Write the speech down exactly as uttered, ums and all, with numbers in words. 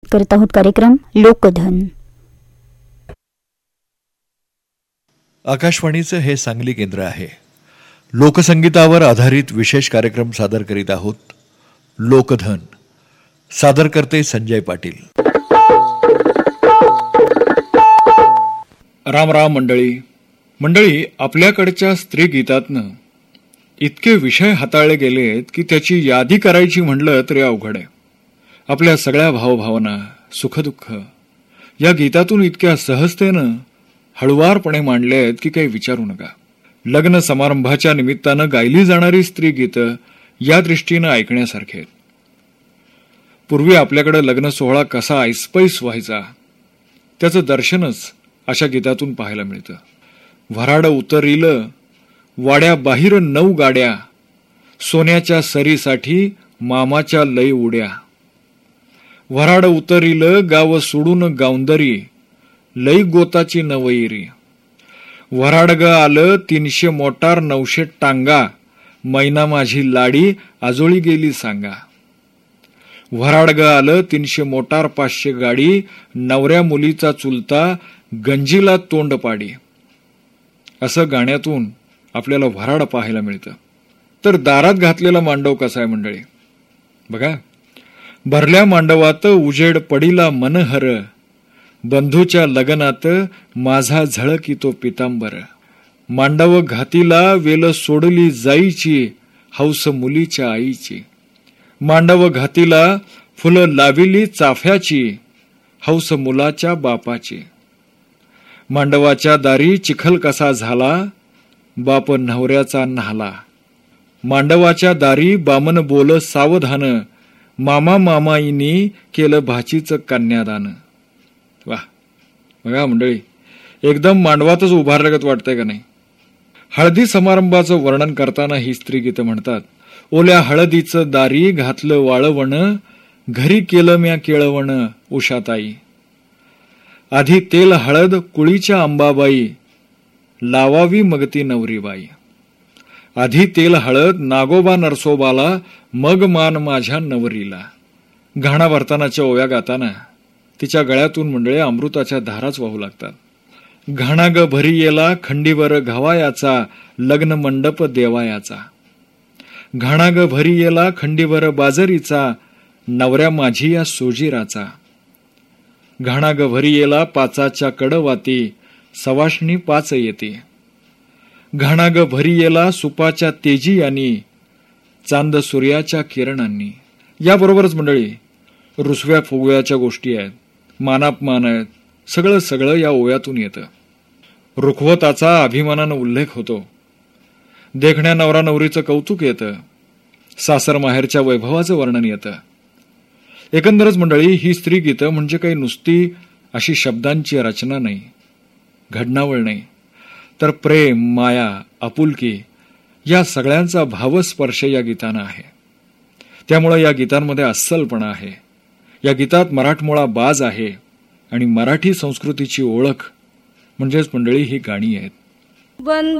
करत आहोत कार्यक्रम लोकधन. आकाशवाणीचं हे सांगली केंद्र आहे. लोकसंगीतावर आधारित विशेष कार्यक्रम सादर करीत आहोत. लोकधन सादर करते संजय पाटील. राम राम मंडळी मंडळी आपल्याकडच्या स्त्री गीतातनं इतके विषय हाताळले गेलेत की त्याची यादी करायची म्हणलं तरी अवघड आहे. आपल्या सगळ्या भावभावना, सुखदुःख या गीतातून इतक्या सहजतेनं हळुवारपणे मांडले आहेत की काही विचारू नका. लग्न समारंभाच्या निमित्तानं गायली जाणारी स्त्री गीतं या दृष्टीनं ऐकण्यासारखे आहेत. पूर्वी आपल्याकडे लग्न सोहळा कसा ऐसपैस व्हायचा त्याचं दर्शनच अशा गीतातून पाहायला मिळतं. वऱ्हाड उतरिल वाड्या बाहेर नऊ गाड्या, सोन्याच्या सरीसाठी मामाच्या लई उड्या. वऱ्हाड उतरिल गाव सोडून गावंदरी, लई गोताची नवईरी. वऱ्हाडग आलं तीनशे मोटार नऊशे टांगा, मैना माझी लाडी आजोळी गेली सांगा. वऱ्हाडग आलं तीनशे मोटार पाचशे गाडी, नवऱ्या मुलीचा चुलता गंजीला तोंड पाडी. असं गाण्यातून आपल्याला वऱ्हाड पाहायला मिळतं. तर दारात घातलेला मांडव कसा आहे मंडळी बघा. भरल्या मांडवात उजेड पडिला मनहर, बंधूच्या लगनात माझा झळकितो पितांबर. मांडव घातीला वेल सोडली जाईची, हौस मुलीच्या आईची. मांडव घातीला फुलं लाविली चाफ्याची, हौस मुलाच्या बापाची. मांडवाच्या दारी चिखल कसा झाला, बाप नवऱ्याचा न्हाला. मांडवाच्या दारी बामन बोल सावधान, मामा मामाईनी केलं भाचीचं कन्यादान. वा बघा मंडळी, एकदम मांडवातच उभारल्यागत वाटतंय का नाही. हळदी समारंभाचं वर्णन करताना ही स्त्री गीतं म्हणतात. ओल्या हळदीचं दारी घातलं वाळवण, घरी केलं म्या केळवण उषाताई. आधी तेल हळद कुळीच्या अंबाबाई, लावावी मगती नवरीबाई. आधी तेल हळद नागोबा नरसोबाला, मग मान माझ्या नवरीला. घाणा भरतानाच्या ओव्या गाताना तिच्या गळ्यातून मंडळी अमृताच्या धाराच वाहू लागतात. घाणा ग भरी येला खंडीवर घावायाचा, लग्न मंडप देवायाचा. घाणा ग भरी येला खंडीवर बाजरीचा, नवऱ्या माझी या सोजीराचा. घाणा ग भरी येला पाचाच्या कडवाती, सवाष्णी पाच येते. घाणा ग भरी येला सुपाच्या तेजी आणि, चांद सूर्याच्या किरणांनी. याबरोबरच मंडळी रुसव्या फुगव्याच्या गोष्टी आहेत, मानापमान आहेत. सगळं सगळं या ओव्यातून येतं. रुखवताचा अभिमानानं उल्लेख होतो. देखण्या नवरा नवरीचं कौतुक येतं. सासर माहेरच्या वैभवाचं वर्णन येतं. एकंदरच मंडळी ही स्त्री गीतं म्हणजे काही नुसती अशी शब्दांची रचना नाही, घडणावळ नाही, तर प्रेम, माया, आपुलकी या सगळ्यांचा भावस्पर्श या गीतांना आहे. त्यामुळे या गीतांमध्ये अस्सलपणा आहे. या गीतात मराठमोळा बाज आहे आणि मराठी संस्कृतीची ओळख म्हणजेच मंडळी ही गाणी आहेत.